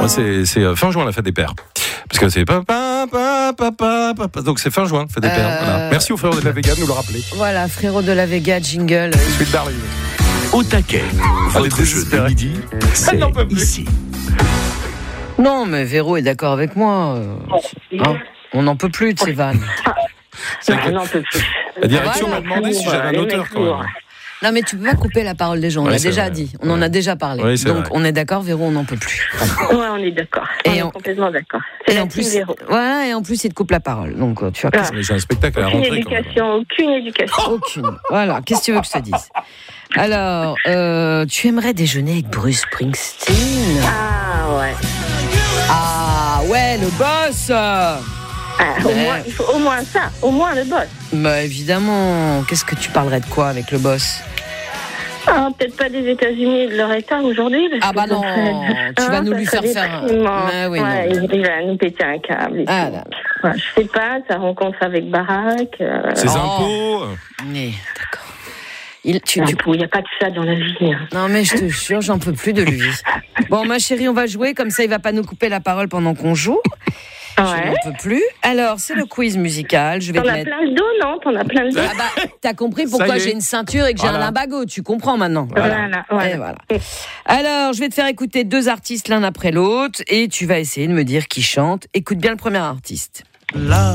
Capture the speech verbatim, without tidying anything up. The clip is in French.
Ah, c'est, c'est fin juin la fête des pères. Parce que c'est papa, papa, papa, papa. Donc c'est fin juin, fête des euh... pères. Voilà. Merci au frérot de la Vega de nous le rappeler. Voilà, frérot de la Vega, jingle. Suite d'Arlene. Au taquet, votre jeu de midi, c'est ici. Non, mais Véro est d'accord avec moi. Hein, on n'en peut plus de ces vannes. Non, on n'en peut plus. La direction m'a demandé si j'avais un auteur. Quand même. Non, mais tu peux pas couper la parole des gens. On ouais, l'a déjà vrai. dit. On ouais. en a déjà parlé. Oui, Donc, vrai. on est d'accord, Véro, on n'en peut plus. Ouais, on est d'accord. On et est on... complètement d'accord. C'est et en plus, Véro. Voilà, et en plus, il te coupe la parole. Donc, tu vois. Ah. J'ai un spectacle à la rentrée. Aucune éducation, aucune éducation. Aucune. Voilà. Qu'est-ce que tu veux que je te dise? Alors, euh, tu aimerais déjeuner avec Bruce Springsteen? Ah, ouais. Ah, ouais, le boss! Ah, au moins, il faut au moins ça, au moins le boss. Bah évidemment, qu'est-ce que tu parlerais de quoi avec le boss? Ah, peut-être pas des États-Unis et de leur État aujourd'hui. Ah bah non, serait... tu vas ah, nous lui faire faire. Ah, oui, ouais, non. Il va nous péter un câble. Ah, là, là. Ouais, je sais pas, sa rencontre avec Barack. Euh... Ses oh. impôts. Mais d'accord. Il tu, tu... Il n'y a pas de ça dans la vie. Hein. Non mais je te jure, j'en peux plus de lui. Bon ma chérie, on va jouer, comme ça il va pas nous couper la parole pendant qu'on joue. Ouais. Je n'en peux plus. Alors, c'est le quiz musical. Je vais T'en te as mettre... plein le dos, non? T'en as plein le dos. Ah bah, t'as compris pourquoi j'ai une ceinture et que j'ai voilà. un limbago. Tu comprends maintenant. Voilà. voilà, et voilà. Alors, je vais te faire écouter deux artistes l'un après l'autre et tu vas essayer de me dire qui chante. Écoute bien le premier artiste. Là.